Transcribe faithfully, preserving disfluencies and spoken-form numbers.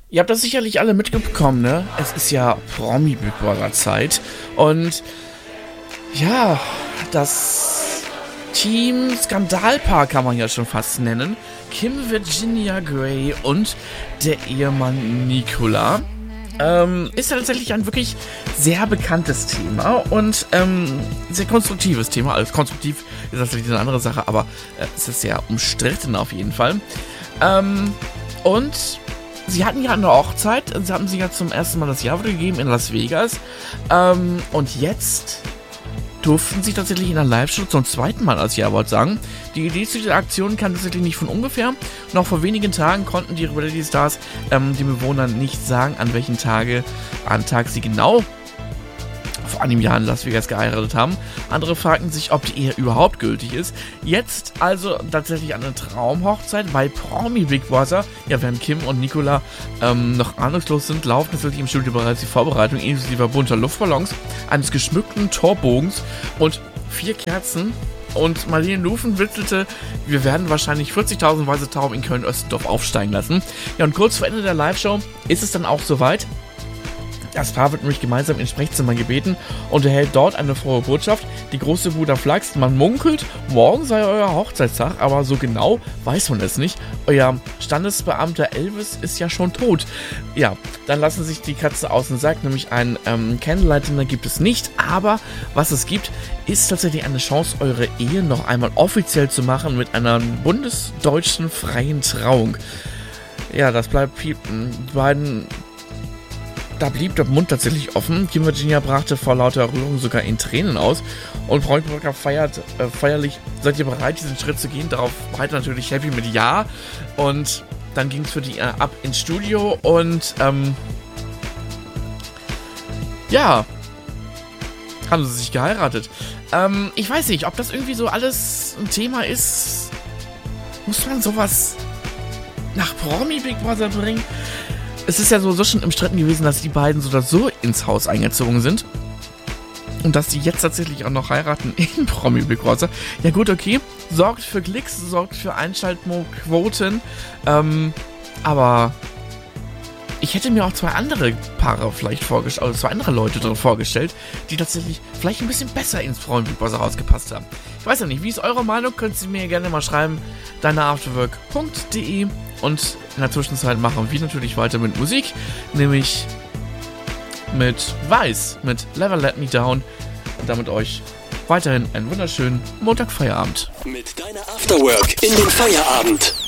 Ihr habt das sicherlich alle mitbekommen, ne? Es ist ja Promi-Big Brother-Zeit. Und ja, das Team Skandalpaar kann man ja schon fast nennen. Kim Virginia Gray und der Ehemann Nicola. Ähm, ist ja tatsächlich ein wirklich sehr bekanntes Thema und ähm, sehr konstruktives Thema. Also konstruktiv ist natürlich eine andere Sache, aber äh, es ist sehr umstritten auf jeden Fall. Ähm, und sie hatten ja eine Hochzeit, sie hatten sich ja zum ersten Mal das Jawort gegeben in Las Vegas. Ähm, und jetzt durften sie tatsächlich in der Live-Show zum zweiten Mal als Jawort sagen. Die Idee zu dieser Aktion kam tatsächlich nicht von ungefähr. Noch vor wenigen Tagen konnten die Reality Stars ähm, den Bewohnern nicht sagen, an welchen Tage, an Tag sie genau vor einem Jahr in Las Vegas geheiratet haben. Andere fragten sich, ob die Ehe überhaupt gültig ist. Jetzt also tatsächlich eine Traumhochzeit bei Promi Big Brother. Ja, während Kim und Nicola ähm, noch ahnungslos sind, laufen natürlich im Studio bereits die Vorbereitung inklusive bunter Luftballons, eines geschmückten Torbogens und vier Kerzen. Und Marlene Lufen witzelte, wir werden wahrscheinlich vierzigtausend weiße Tauben in Köln-Östendorf aufsteigen lassen. Ja, und kurz vor Ende der Live-Show ist es dann auch soweit. Das Paar wird nämlich gemeinsam ins Sprechzimmer gebeten und erhält dort eine frohe Botschaft. Die große Bruder flaxt, man munkelt, morgen sei euer Hochzeitstag, aber so genau weiß man es nicht. Euer Standesbeamter Elvis ist ja schon tot. Ja, dann lassen sich die Katze aus dem Sack, nämlich ein ähm, Candlelight-Dinner gibt es nicht, aber was es gibt, ist tatsächlich eine Chance, eure Ehe noch einmal offiziell zu machen mit einer bundesdeutschen freien Trauung. Ja, das bleibt piepen. Die beiden... Da blieb der Mund tatsächlich offen. Kim Virginia brachte vor lauter Rührung sogar in Tränen aus. Und Freundbrücker feiert äh, feierlich, seid ihr bereit, diesen Schritt zu gehen? Darauf beide natürlich happy mit Ja. Und dann ging es für die äh, ab ins Studio und ähm, ja, haben sie sich geheiratet. Ähm, ich weiß nicht, ob das irgendwie so alles ein Thema ist. Muss man sowas nach Promi Big Brother bringen? Es ist ja sowieso schon umstritten gewesen, dass die beiden so oder so ins Haus eingezogen sind. Und dass die jetzt tatsächlich auch noch heiraten in Promi Big Brother. Ja gut, okay. Sorgt für Klicks, sorgt für Einschaltquoten. Ähm, aber ich hätte mir auch zwei andere Paare vielleicht vorgestellt, also zwei andere Leute drin vorgestellt, die tatsächlich vielleicht ein bisschen besser ins Promi Big Brother rausgepasst haben. Ich weiß ja nicht, wie ist eure Meinung? Könnt ihr mir gerne mal schreiben. deine-afterwork punkt de. Und in der Zwischenzeit machen wir natürlich weiter mit Musik, nämlich mit Weiß, mit Never Let Me Down. Und damit euch weiterhin einen wunderschönen Montagfeierabend. Mit deiner Afterwork in den Feierabend.